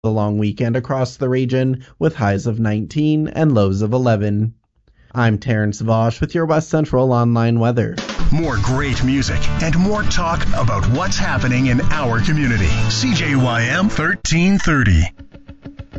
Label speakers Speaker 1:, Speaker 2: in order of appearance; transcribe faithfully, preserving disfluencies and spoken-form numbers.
Speaker 1: the long weekend across the region with highs of nineteen and lows of eleven. I'm Terrence Vosch with your West Central Online weather.
Speaker 2: More great music and more talk about what's happening in our community. C J Y M thirteen thirty.